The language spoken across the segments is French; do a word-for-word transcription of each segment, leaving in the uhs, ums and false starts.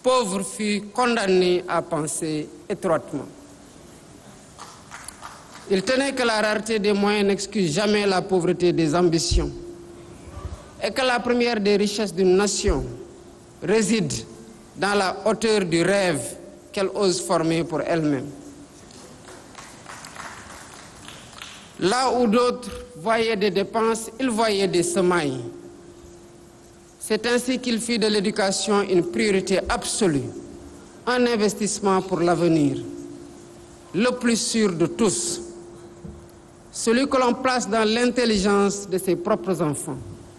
pauvre fut condamné à penser étroitement. Il tenait que la rareté des moyens n'excuse jamais la pauvreté des ambitions et que la première des richesses d'une nation réside dans la hauteur du rêve qu'elle ose former pour elle-même. Là où d'autres voyaient des dépenses, il voyait des semailles. C'est ainsi qu'il fit de l'éducation une priorité absolue, un investissement pour l'avenir, le plus sûr de tous, celui que l'on place dans l'intelligence de ses propres enfants.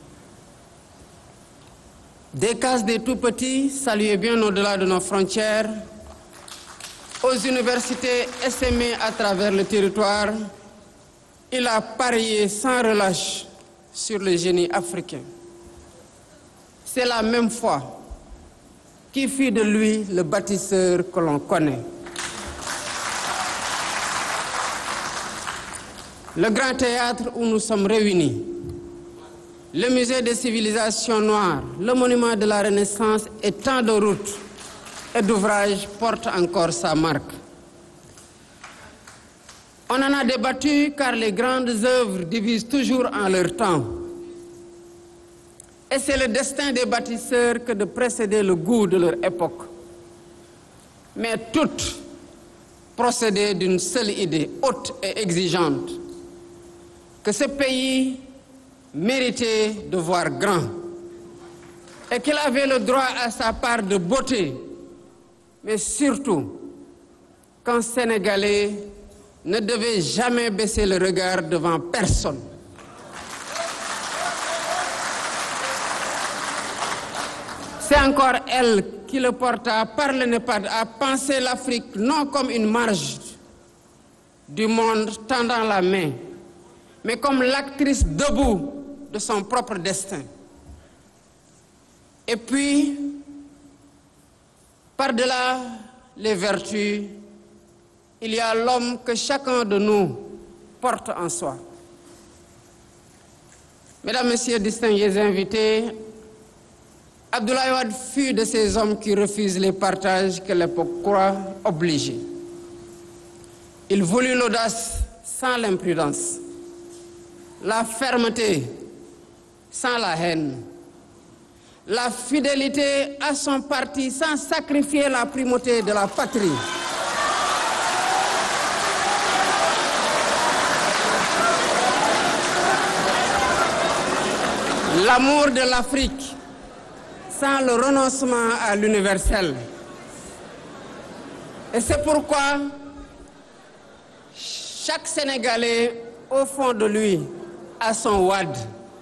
Des cases des tout-petits, saluées bien au-delà de nos frontières, aux universités essaimées à travers le territoire, il a parié sans relâche sur le génie africain. C'est la même foi qui fit de lui le bâtisseur que l'on connaît. Le grand théâtre où nous sommes réunis, le musée des civilisations noires, le monument de la Renaissance et tant de routes et d'ouvrages portent encore sa marque. On en a débattu car les grandes œuvres divisent toujours en leur temps. Et c'est le destin des bâtisseurs que de précéder le goût de leur époque. Mais toutes procédaient d'une seule idée, haute et exigeante, que ce pays méritait de voir grand et qu'il avait le droit à sa part de beauté, mais surtout qu'un Sénégalais ne devait jamais baisser le regard devant personne. C'est encore elle qui le porta par le NEPAD à penser l'Afrique non comme une marge du monde tendant la main, mais comme l'actrice debout de son propre destin. Et puis, par-delà les vertus, il y a l'homme que chacun de nous porte en soi. Mesdames, Messieurs, distingués invités, Abdoulaye Wade fut de ces hommes qui refusent les partages que l'époque croit obligés. Il voulut l'audace sans l'imprudence, la fermeté sans la haine, la fidélité à son parti sans sacrifier la primauté de la patrie. L'amour de l'Afrique sans le renoncement à l'universel. Et c'est pourquoi chaque Sénégalais, au fond de lui, a son Wade.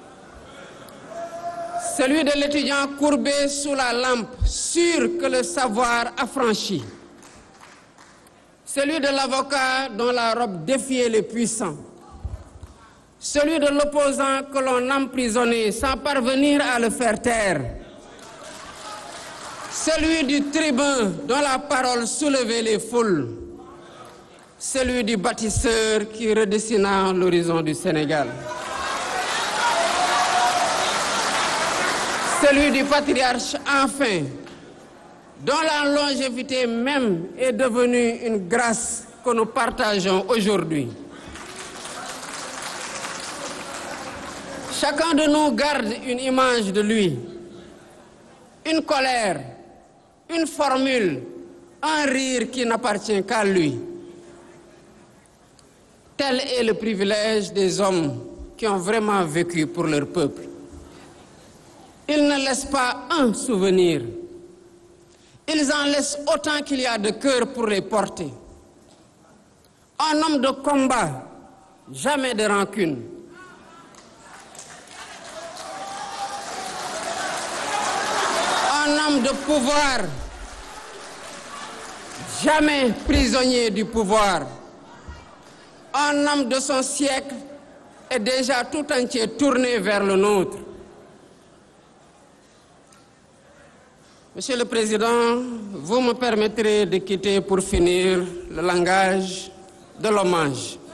Celui de l'étudiant courbé sous la lampe, sûr que le savoir affranchit. Celui de l'avocat dont la robe défiait les puissants. Celui de l'opposant que l'on emprisonnait sans parvenir à le faire taire. Celui du tribun dont la parole soulevait les foules. Celui du bâtisseur qui redessina l'horizon du Sénégal. Celui du patriarche enfin, dont la longévité même est devenue une grâce que nous partageons aujourd'hui. Chacun de nous garde une image de lui, une colère, une formule, un rire qui n'appartient qu'à lui. Tel est le privilège des hommes qui ont vraiment vécu pour leur peuple. Ils ne laissent pas un souvenir. Ils en laissent autant qu'il y a de cœur pour les porter. Un homme de combat, jamais de rancune. Un homme de pouvoir, jamais prisonnier du pouvoir. Un homme de son siècle est déjà tout entier tourné vers le nôtre. Monsieur le Président, vous me permettrez de quitter pour finir le langage de l'hommage.